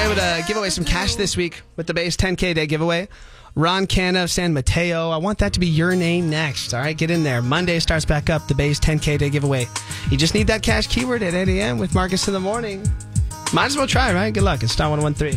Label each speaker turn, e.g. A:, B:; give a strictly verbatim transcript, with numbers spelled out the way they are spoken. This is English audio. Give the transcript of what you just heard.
A: able to give away some cash this week with the base ten K day giveaway. Ron Canna of San Mateo. I want that to be your name next. All right, get in there. Monday starts back up, the base ten K day giveaway. You just need that cash keyword at eight a.m. with Marcus in the morning. Might as well try, right? Good luck. It's Star one oh one three.